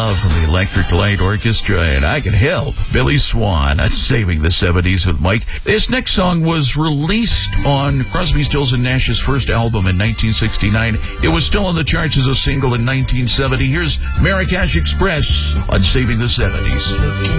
Love from the Electric Light Orchestra, and I Can Help, Billy Swan. That's Saving the 70s with Mike. This next song was released on Crosby, Stills and Nash's first album in 1969. It was still on the charts as a single in 1970. Here's Marrakesh Express on Saving the 70s.